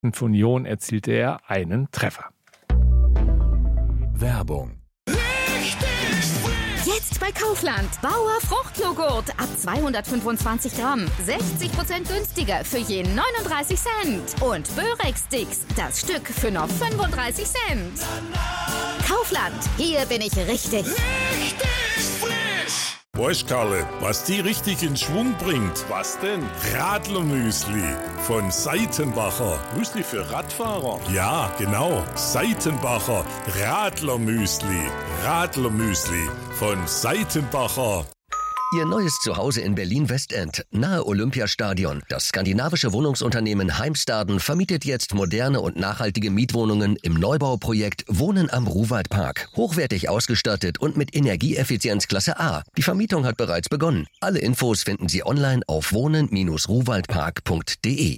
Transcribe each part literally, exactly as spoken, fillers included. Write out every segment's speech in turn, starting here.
Für Union erzielte er einen Treffer. Werbung. Jetzt bei Kaufland. Bauer Fruchtjoghurt ab zweihundertfünfundzwanzig Gramm. sechzig Prozent günstiger für je neununddreißig Cent. Und Börex-Sticks, das Stück für nur fünfunddreißig Cent. Kaufland, hier bin ich richtig. Richtig frisch! Weißt Karle, was die richtig in Schwung bringt? Was denn? Radlermüsli von Seitenbacher. Müsli für Radfahrer? Ja, genau. Seitenbacher Radlermüsli. Radlermüsli von Seitenbacher. Ihr neues Zuhause in Berlin-Westend, nahe Olympiastadion. Das skandinavische Wohnungsunternehmen Heimstaden vermietet jetzt moderne und nachhaltige Mietwohnungen im Neubauprojekt Wohnen am Ruwaldpark. Hochwertig ausgestattet und mit Energieeffizienz Klasse A. Die Vermietung hat bereits begonnen. Alle Infos finden Sie online auf wohnen Bindestrich ruwaldpark punkt de.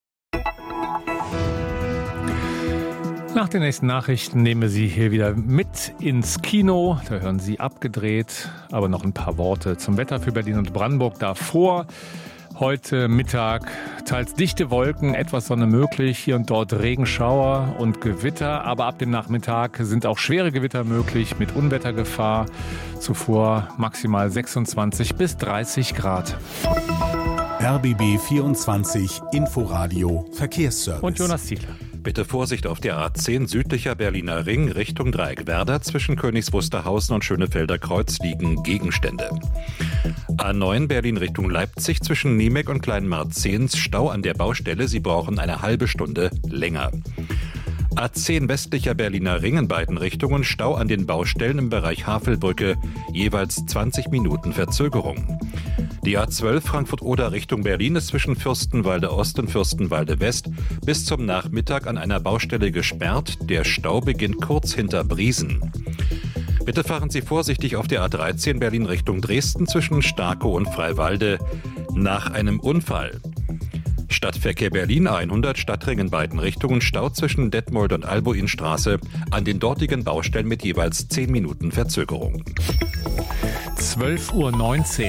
Nach den nächsten Nachrichten nehmen wir Sie hier wieder mit ins Kino. Da hören Sie abgedreht, aber noch ein paar Worte zum Wetter für Berlin und Brandenburg davor. Heute Mittag teils dichte Wolken, etwas Sonne möglich, hier und dort Regenschauer und Gewitter. Aber ab dem Nachmittag sind auch schwere Gewitter möglich mit Unwettergefahr. Zuvor maximal sechsundzwanzig bis dreißig Grad. R B B vierundzwanzig Inforadio Verkehrsservice. Und Jonas Ziegler. Bitte Vorsicht auf der A zehn südlicher Berliner Ring Richtung Dreieckwerder. Zwischen Königs Wusterhausen und Schönefelder Kreuz liegen Gegenstände. A neun Berlin Richtung Leipzig zwischen Niemek und Kleinmarzens. Stau an der Baustelle. Sie brauchen eine halbe Stunde länger. A zehn westlicher Berliner Ring in beiden Richtungen. Stau an den Baustellen im Bereich Havelbrücke. Jeweils zwanzig Minuten Verzögerung. Die A zwölf Frankfurt-Oder Richtung Berlin ist zwischen Fürstenwalde Ost und Fürstenwalde West bis zum Nachmittag an einer Baustelle gesperrt. Der Stau beginnt kurz hinter Briesen. Bitte fahren Sie vorsichtig auf der A dreizehn Berlin Richtung Dresden zwischen Starkow und Freiwalde nach einem Unfall. Stadtverkehr Berlin A hundert Stadtring in beiden Richtungen. Stau zwischen Detmold und Albuinstraße an den dortigen Baustellen mit jeweils zehn Minuten Verzögerung. zwölf Uhr neunzehn.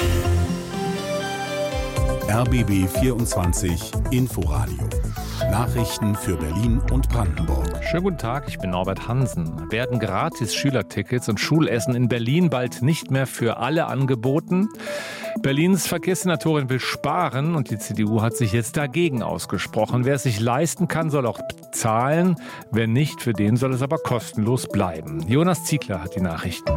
R B B vierundzwanzig Inforadio. Nachrichten für Berlin und Brandenburg. Schönen guten Tag, ich bin Norbert Hansen. Werden gratis Schülertickets und Schulessen in Berlin bald nicht mehr für alle angeboten? Berlins Verkehrssenatorin will sparen und die C D U hat sich jetzt dagegen ausgesprochen. Wer es sich leisten kann, soll auch zahlen. Wer nicht, für den soll es aber kostenlos bleiben. Jonas Ziegler hat die Nachrichten.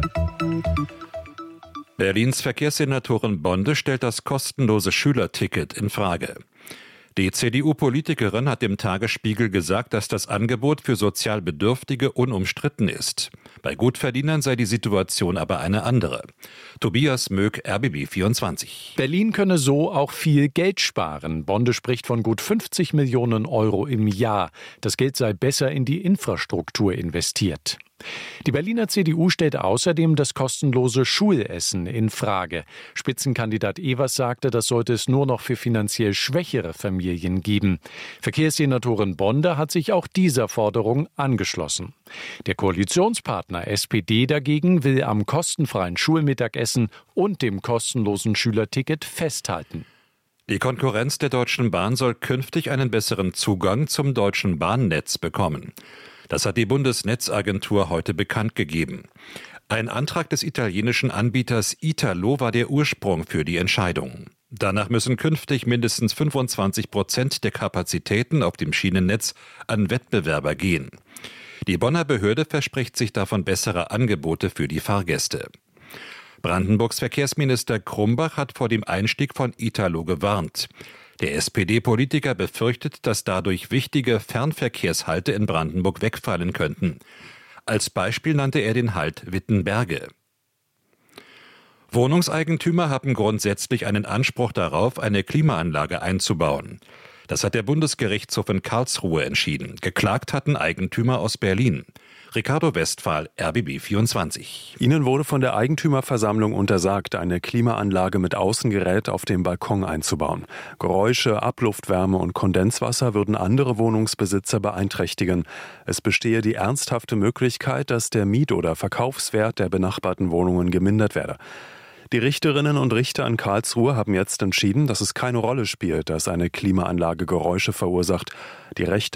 Berlins Verkehrssenatorin Bonde stellt das kostenlose Schülerticket in Frage. Die C D U-Politikerin hat dem Tagesspiegel gesagt, dass das Angebot für sozial Bedürftige unumstritten ist. Bei Gutverdienern sei die Situation aber eine andere. Tobias Möck, R B B vierundzwanzig. Berlin könne so auch viel Geld sparen. Bonde spricht von gut fünfzig Millionen Euro im Jahr. Das Geld sei besser in die Infrastruktur investiert. Die Berliner C D U stellt außerdem das kostenlose Schulessen in Frage. Spitzenkandidat Evers sagte, das sollte es nur noch für finanziell schwächere Familien geben. Verkehrssenatorin Bonde hat sich auch dieser Forderung angeschlossen. Der Koalitionspartner S P D dagegen will am kostenfreien Schulmittagessen und dem kostenlosen Schülerticket festhalten. Die Konkurrenz der Deutschen Bahn soll künftig einen besseren Zugang zum deutschen Bahnnetz bekommen. Das hat die Bundesnetzagentur heute bekannt gegeben. Ein Antrag des italienischen Anbieters Italo war der Ursprung für die Entscheidung. Danach müssen künftig mindestens fünfundzwanzig Prozent der Kapazitäten auf dem Schienennetz an Wettbewerber gehen. Die Bonner Behörde verspricht sich davon bessere Angebote für die Fahrgäste. Brandenburgs Verkehrsminister Krumbach hat vor dem Einstieg von Italo gewarnt. Der S P D-Politiker befürchtet, dass dadurch wichtige Fernverkehrshalte in Brandenburg wegfallen könnten. Als Beispiel nannte er den Halt Wittenberge. Wohnungseigentümer haben grundsätzlich einen Anspruch darauf, eine Klimaanlage einzubauen. Das hat der Bundesgerichtshof in Karlsruhe entschieden. Geklagt hatten Eigentümer aus Berlin. Ricardo Westphal, R B B vierundzwanzig. Ihnen wurde von der Eigentümerversammlung untersagt, eine Klimaanlage mit Außengerät auf dem Balkon einzubauen. Geräusche, Abluftwärme und Kondenswasser würden andere Wohnungsbesitzer beeinträchtigen. Es bestehe die ernsthafte Möglichkeit, dass der Miet- oder Verkaufswert der benachbarten Wohnungen gemindert werde. Die Richterinnen und Richter in Karlsruhe haben jetzt entschieden, dass es keine Rolle spielt, dass eine Klimaanlage Geräusche verursacht. Die Rechte